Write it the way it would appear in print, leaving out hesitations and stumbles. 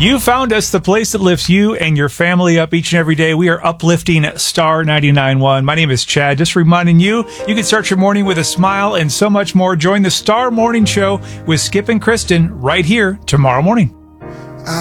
You found us, the place that lifts you and your family up each and every day. We are uplifting Star 99.1. My name is Chad. Just reminding you, you can start your morning with a smile and so much more. Join the Star Morning Show with Skip and Kristen right here tomorrow morning.